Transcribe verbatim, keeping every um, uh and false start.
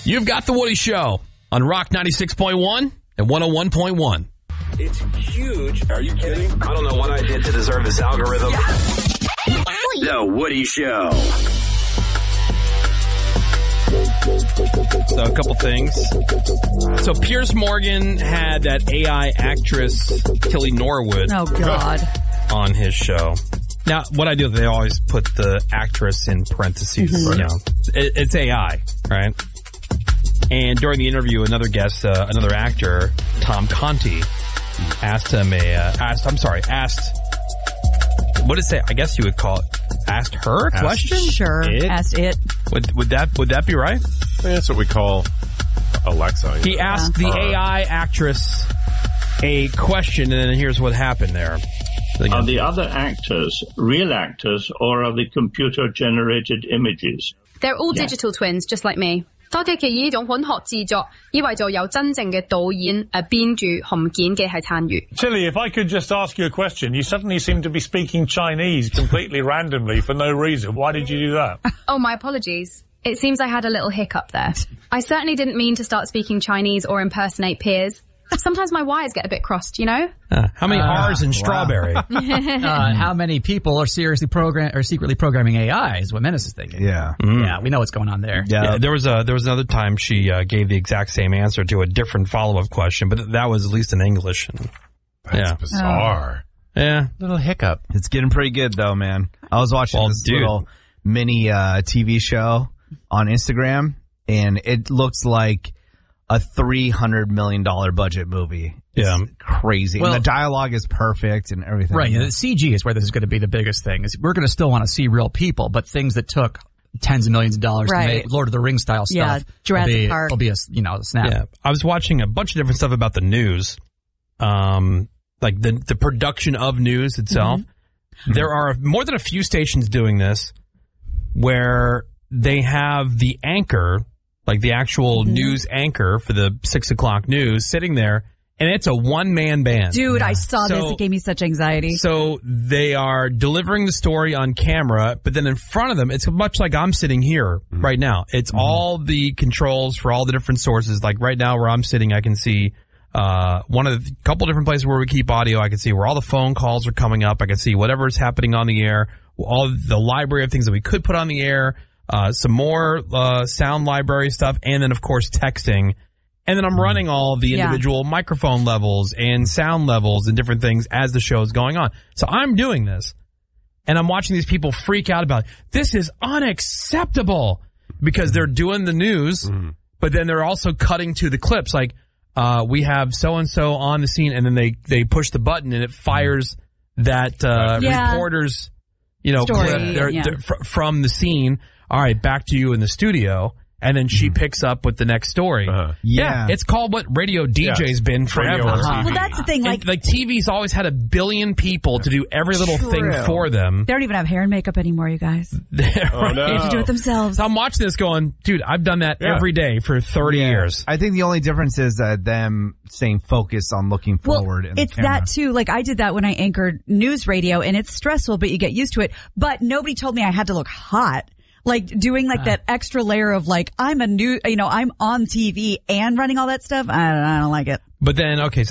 You've got The Woody Show on Rock ninety-six point one and one oh one point one. It's huge. Are you kidding? I don't know what I did to deserve this algorithm. The Woody Show. So a couple things. So Piers Morgan had that A I actress, Kelly Norwood. Oh, God. On his show. Now, what I do, they always put the actress in parentheses. Mm-hmm. You know, it, it's A I, right? And during the interview, another guest, uh, another actor, Tom Conti, asked him a, uh, asked, I'm sorry, asked, what did it say? I guess you would call it, asked her a asked question? Sure, it? asked it. Would, would that, would that be right? I mean, that's what we call Alexa. He know? asked yeah. the uh, A I actress a question, and then here's what happened there. Are the other actors real actors, or are they computer-generated images? They're all yeah. digital twins, just like me. 多機器呢種混學製作，以為就有真正嘅導演誒編住紅件嘅係參與。 Tilly, if I could just ask you a question, you suddenly seem to be speaking Chinese completely randomly for no reason. Why did you do that? Oh, my apologies. It seems I had a little hiccup there. I certainly didn't mean to start speaking Chinese or impersonate Piers. Sometimes my wires get a bit crossed, you know? Uh, how many uh, R's in strawberry? Wow. uh, how many people are seriously program or secretly programming A I is what Menace is thinking. Yeah. Mm. Yeah, we know what's going on there. Yeah. yeah there was a, there was another time she uh, gave the exact same answer to a different follow-up question, but that was at least in English. And, That's yeah. bizarre. Oh. Yeah. Little hiccup. It's getting pretty good though, man. I was watching well, this dude. little mini uh, T V show on Instagram, and it looks like a three hundred million dollars budget movie. It's yeah. crazy. Well, and the dialogue is perfect and everything. Right. Yeah, the C G is where this is going to be the biggest thing. Is we're going to still want to see real people, but things that took tens of millions of dollars right. to make Lord of the Rings style stuff. Yeah, Jurassic will be, Park. will be a, you know, a snap. Yeah. I was watching a bunch of different stuff about the news. Um, like the, the production of news itself. Mm-hmm. There are more than a few stations doing this where they have the anchor, like the actual mm-hmm. news anchor for the six o'clock news sitting there, and it's a one-man band. Dude, yeah. I saw so, this. It gave me such anxiety. So they are delivering the story on camera, but then in front of them, it's much like I'm sitting here mm-hmm. right now. It's mm-hmm. all the controls for all the different sources. Like right now where I'm sitting, I can see uh one of the couple different places where we keep audio. I can see where all the phone calls are coming up. I can see whatever is happening on the air, all the library of things that we could put on the air. Uh, some more uh, sound library stuff, and then, of course, texting. And then I'm running all the individual yeah. microphone levels and sound levels and different things as the show is going on. So I'm doing this, and I'm watching these people freak out about it. This is unacceptable because they're doing the news, mm-hmm. but then they're also cutting to the clips. Like, uh, we have so-and-so on the scene, and then they, they push the button, and it fires that uh, yeah. reporter's you know, Story, clip they're, yeah. they're fr- from the scene. All right, back to you in the studio, and then she picks up with the next story. Uh-huh. Yeah. yeah, it's called what radio D J's yeah. been forever. Uh-huh. Well, that's the thing. Like, and, like T V's always had a billion people to do every little True. thing for them. They don't even have hair and makeup anymore, you guys. oh, right? no. They have to do it themselves. So I'm watching this going, dude, I've done that yeah. every day for thirty yeah. years. I think the only difference is that them staying focused on looking forward. Well, in the it's camera. that too. Like I did that when I anchored news radio, and it's stressful, but you get used to it. But nobody told me I had to look hot. Like doing like uh, that extra layer of like, I'm a new, you know, I'm on T V and running all that stuff. I don't, I don't like it. But then, okay, so